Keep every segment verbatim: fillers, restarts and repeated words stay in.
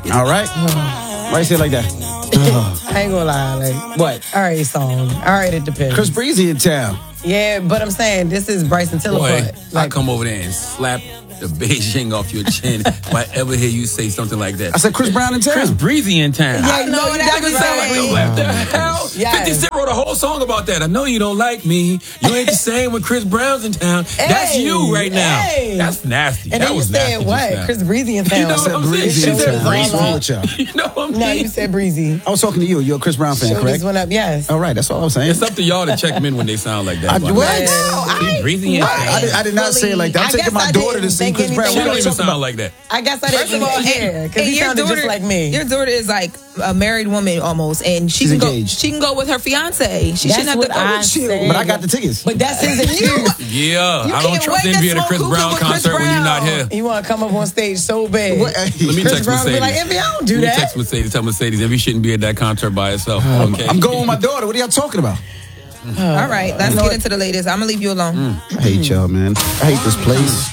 All right. Why you say it like that? I ain't gonna lie. Like, what? All right, song. All right, it depends. Chris Breezy in town. Yeah, but I'm saying this is Bryson Tiller. Boy, Like, I come over there and slap the Beijing off your chin if I ever hear you say something like that. I said Chris Brown in town. Chris Breezy in town. Yeah, I know no, you that definitely was sound like right. what the hell? Yes. fifty Cent wrote a whole song about that. I know you don't like me. You ain't the same when Chris Brown's in town. Hey, That's you right now. hey. That's nasty. And that then you was said nasty what? just now. Chris Breezy in town. You know I said what I'm Breezy saying? in She said town. What's Breezy. wrong with y'all? You know what I'm No, saying? you said Breezy. I was talking to you. You're a Chris Brown fan, Shoulders correct? went up, yes. All right, that's all I was saying. It's up to y'all to check men when they sound like that. I, by the what? way. No, See, I- Breezy in what? town. I did, I did not say it like that. I'm I taking guess my I daughter to didn't sing think Chris Brown. She What don't are you even talking sound about? like that. I guess I First didn't of all, hear because and he your sounded daughter, just like me. Your daughter is like a married woman almost, and she She's can engaged. go. She can go with her fiance. She That's shouldn't have what to go I with you. said. But I got the tickets. But that's his excuse. Yeah, You I don't can't trust wait to Envy at a smoke Chris hookah Brown with Chris concert when you're not Brown. here. You want to come up on stage so bad. What? Let me Chris text Brown will Mercedes. be like, Envy, I don't do Let me that. text Mercedes. Tell Mercedes Envy shouldn't be at that concert by herself. Okay. I'm going with my daughter. What are y'all talking about? All right, let's get into the latest. I'm gonna leave you alone. I hate y'all, man. I hate this place.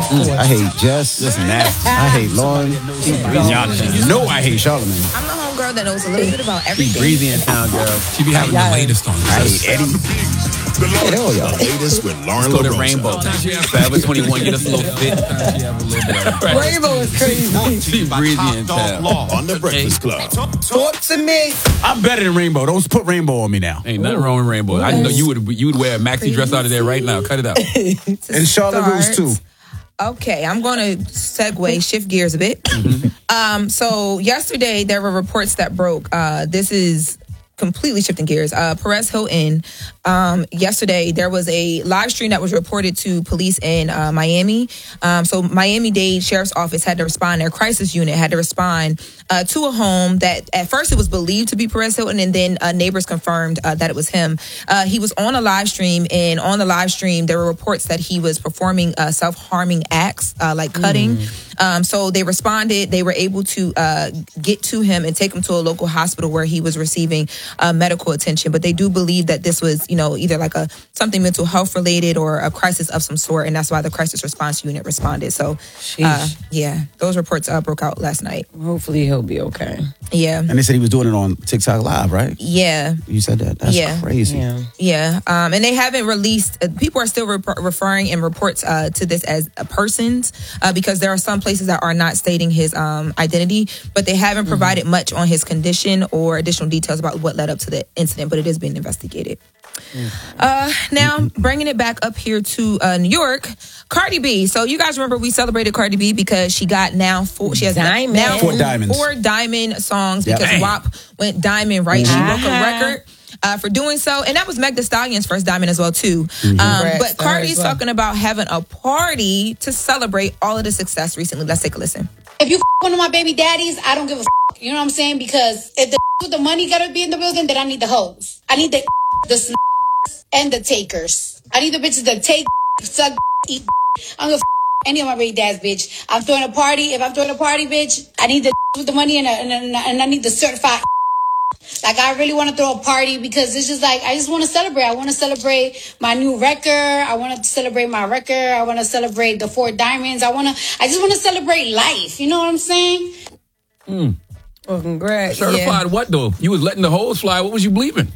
I hate Jess. This nasty. I hate Lauren. Y'all you know I hate Charlamagne. I'm the homegirl that knows a little bit about everything. Breezy in town, girl. She be having the latest on. I hate Eddie. The hell, y'all. latest with Lauren Let's go to LaRosa. Rainbow. Forever twenty-one, get us a little fit. She have a little bit of it. Rainbow is crazy. She Breezy in town. On the Breakfast Club. Talk to me. I'm better than Rainbow. Don't put Rainbow on me now. Ain't nothing wrong with Rainbow. I know you would you would wear a maxi dress out of there right now. Cut it out. And Charlotte Russe, too. Okay, I'm going to segue, shift gears a bit. Um, so yesterday there were reports that broke. Uh, this is completely shifting gears. Uh, Perez Hilton. Um, yesterday there was a live stream that was reported to police in uh, Miami. Um, so Miami-Dade Sheriff's Office had to respond. Their crisis unit had to respond uh, to a home that at first it was believed to be Perez Hilton, and then uh, neighbors confirmed uh, that it was him. Uh, he was on a live stream, and on the live stream there were reports that he was performing uh, self-harming acts, uh, like cutting. Mm. Um, so they responded. They were able to uh, get to him and take him to a local hospital where he was receiving uh, medical attention. But they do believe that this was, you know, either like a something mental health related or a crisis of some sort, and that's why the crisis response unit responded. So, uh, yeah, those reports uh, broke out last night. Hopefully he'll be okay. Yeah. And they said he was doing it on TikTok Live, right? Yeah. You said that? That's Yeah. crazy. Yeah. Yeah, um, and they haven't released. Uh, people are still re- referring in reports uh, to this as uh, persons uh, because there are some places that are not stating his um, identity, but they haven't mm-hmm. provided much on his condition or additional details about what led up to the incident. But it is being investigated. Mm-hmm. Uh, now, mm-hmm. bringing it back up here to uh, New York, Cardi B. So you guys remember we celebrated Cardi B because she got now four. She has Diamond. now Four diamonds. Four diamond songs Yep. because Dang. W A P went diamond. Right, she Uh-huh. broke a record. Uh, for doing so, and that was Meg Thee Stallion's first diamond as well too. Mm-hmm. Um, Congrats but to her Cardi's as well. talking about having a party to celebrate all of the success recently. Let's take a listen. If you f- one of my baby daddies, I don't give a f- you know what I'm saying? Because if the with the money gotta be in the building, then I need the hoes. I need the the sn- and the takers. I need the bitches that take, suck, eat. I don't give a f- any of my baby dads, bitch. I'm throwing a party. If I'm throwing a party, bitch, I need the with the money and, and, and, and I need the certified. Like, I really want to throw a party because it's just like, I just want to celebrate. I want to celebrate my new record. I want to celebrate my record. I want to celebrate the four diamonds. I want to, I just want to celebrate life. You know what I'm saying? Mm. Well, congrats. Certified Yeah. what though? You was letting the hoes fly. What was you bleeping?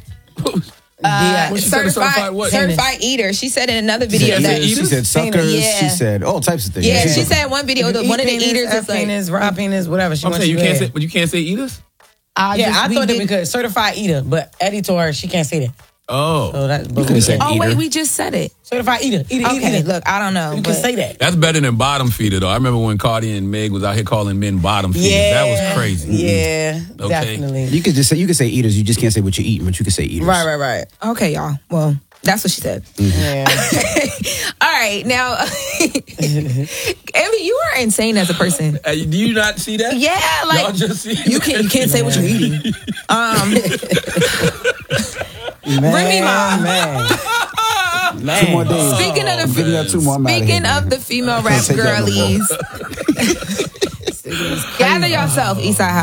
Uh, What she said, certified, certified what? certified eater. She said in another She video said, that eaters? She said suckers. Yeah. She said all types of things. Yeah, She's she a- said one video that one of the eaters F was like, penis, raw penis, whatever she I'm wants saying you to can't add. say, but you can't say eaters. I Yeah, just- I we thought that did- we could. Certified eater, but Eddie told her she can't say that. Oh, So that, but You could have said Oh eater. wait, we just said it. certified eater. Eater, eater, Okay, eater. look, I don't know. You but- can say that. that's better than bottom feeder though. I remember when Cardi and Meg was out here calling men bottom feeders. Yeah. That was crazy. Yeah, Okay. definitely. You could just say you could say eaters. You just can't say what you're eating, but you could say eaters. Right, right, right. Okay, y'all. Well, that's what she said. Yeah. All right, now, Emmy, you are insane as a person. Hey, do you not see that? Yeah, Y'all like just see you can't you can't say what you're eating. Um, Man, Remy Ma. man. Two more days. Speaking of the I'm giving y'all two more. I'm outta speaking here, of man. the female I rap can't take y'all no more. girlies, gather yourself, Eastside High.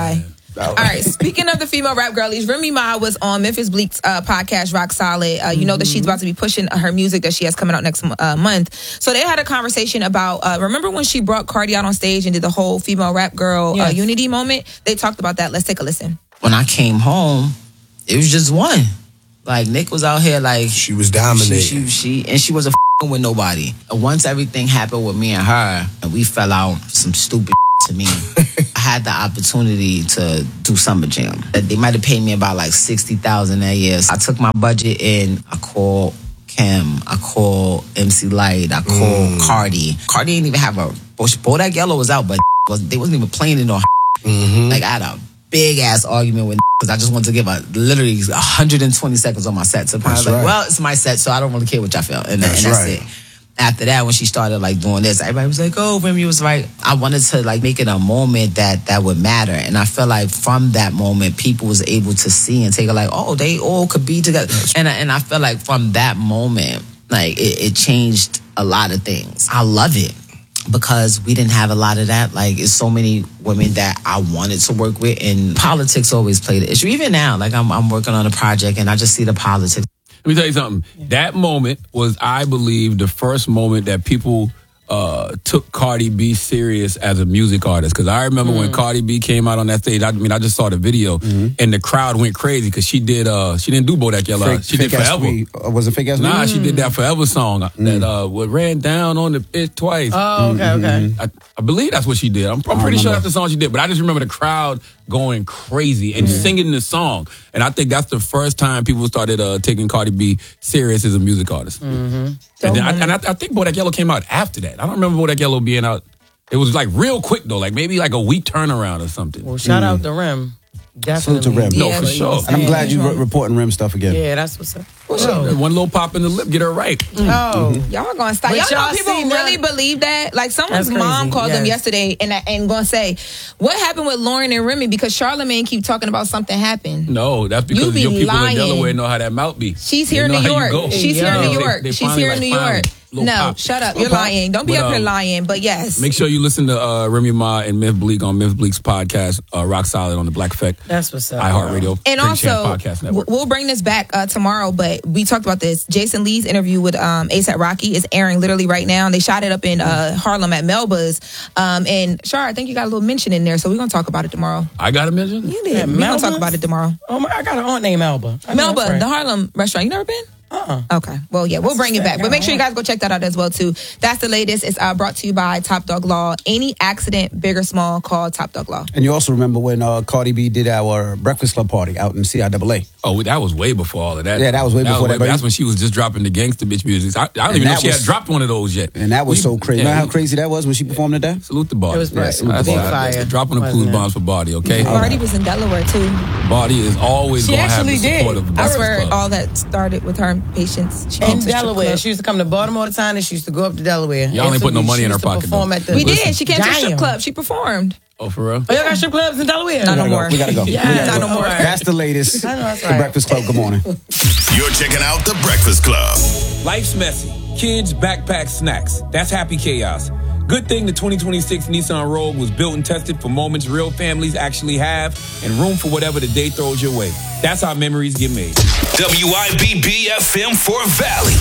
All right, speaking of the female rap girlies, Remy Ma was on Memphis Bleek's uh, podcast, Rock Solid. Uh, you know that she's about to be pushing her music that she has coming out next uh, month. So they had a conversation about, uh, remember when she brought Cardi out on stage and did the whole female rap girl Yes. uh, unity moment? They talked about that. Let's take a listen. When I came home, it was just one. Like, Nick was out here like... She was dominating. She, she, she, and she wasn't f***ing with nobody. Once everything happened with me and her, and we fell out some stupid to me, I had the opportunity to do Summer Jam. They might have paid me about like sixty thousand dollars that year. So I took my budget and I called Kim, I called M C Light, I called mm. Cardi. Cardi didn't even have a... Bodak Yellow was out, but was, they wasn't even playing it on mm-hmm. Like, I had a big-ass argument with because I just wanted to give a literally one hundred twenty seconds on my set. So I was like, right. well, it's my set, so I don't really care what y'all feel. And, that's, and that's right. it. After that, when she started like doing this, everybody was like, oh, Remy was right. I wanted to like make it a moment that that would matter. And I feel like from that moment, people was able to see and take it like, oh, they all could be together. And, I- and I feel like from that moment, like it, it changed a lot of things. I love it. Because we didn't have a lot of that. Like, it's so many women that I wanted to work with, and politics always played the issue. Even now, like, I'm, I'm working on a project, and I just see the politics. Let me tell you something. Yeah. That moment was, I believe, the first moment that people uh, took Cardi B serious as a music artist. Because I remember mm. when Cardi B came out on that stage, I mean, I just saw the video, mm-hmm. and the crowd went crazy because she did, uh, she didn't do Bodak Yellow. Fake, she fake did Forever. We, uh, was it Fake Ass Nah, we? she did that Forever song mm. that uh, what ran down on the bitch twice. Oh, okay, okay. I, I believe that's what she did. I'm, I'm pretty sure that's the song she did, but I just remember the crowd going crazy and mm. singing the song. And I think that's the first time people started uh, taking Cardi B serious as a music artist. Mm-hmm. And, then I, and I, I think Bodak Yellow came out after that. I don't remember Bodak Yellow being out. It was like real quick though, like maybe like a week turnaround or something. Well, shout mm. out to Rem. Definitely. Salute to Rem. No, Yeah, for sure. And I'm glad you re- reporting Rem stuff again. Yeah, that's what's up. What's up? One little pop in the lip, get her right. Mm. Oh, Mm-hmm. Y'all gonna stop. But Y'all, y'all know people see really that- believe that? Like, someone's That's mom crazy, called them yes. yesterday and and gonna say, what happened with Lauren and Remy? Because Charlamagne keep talking about something happened. No, that's because You be your people lying. in Delaware know how that mouth be. She's They here in know New how you York. go. She's Hey, here in yo. New They- York. they She's finally here in like New found York. little No, pop. shut up. Little You're pop. lying. Don't be But, up here um, lying. But yes. Make sure you listen to uh, Remy Ma and Myth Bleak on Myth Bleak's podcast, uh, Rock Solid on the Black Effect. That's what's up. iHeartRadio. And Drink also, Champ Podcast Network. we'll bring this back uh, tomorrow, but we talked about this. Jason Lee's interview with um, ASAP Rocky is airing literally right now. They shot it up in uh, Harlem at Melba's. Um, and, Shar, I think you got a little mention in there, so we're going to talk about it tomorrow. I got a mention? You did. Yeah, we're going to Melba's? talk about it tomorrow. Oh my, I got an aunt named Melba. I know Melba, that's right. the Harlem restaurant. You never been? Uh-uh. Okay. Well, yeah, we'll bring it back. But make sure you guys go check that out as well, too. That's the latest. It's uh, brought to you by Top Dog Law. Any accident, big or small, call Top Dog Law. And you also remember when uh, Cardi B did our Breakfast Club party out in C I A A. Oh, that was way before all of that. Yeah, that was way before that, but- That's when she was just dropping the gangster bitch music. I, I don't even know if that she was- had dropped one of those yet. And that was We- so crazy. yeah, Remember how we- crazy that was when she performed at that? Salute the body. It was Yeah, big salute the big body. fire. Dropping the Wasn't clues it? bombs for body, okay? Barty was in Delaware, too. Body is always She going to have the actually did. support of the That's Breakfast where Club. all that started with her and Patience. She came In to strip Delaware. club. She used to come to Baltimore all the time, and she used to go up to Delaware. Y'all ain't And put no so money she in her used to pocket, perform though. at the- We Listen. did. She came to the strip Damn. club. She performed. Oh, for real? Oh, y'all got strip clubs in Delaware? Not no We more. gotta go. We gotta go. Yeah, We gotta not go. no more. That's the latest. I know, that's The right. Breakfast Club. Good morning. You're checking out The Breakfast Club. Life's messy. Kids, backpack, snacks. That's happy chaos. Good thing the twenty twenty-six Nissan Rogue was built and tested for moments real families actually have and room for whatever the day throws your way. That's how memories get made. W I B B F M for Valley.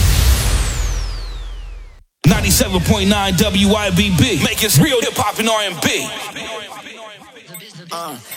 ninety-seven point nine W I B B. Make it real hip hop and R and B. Uh,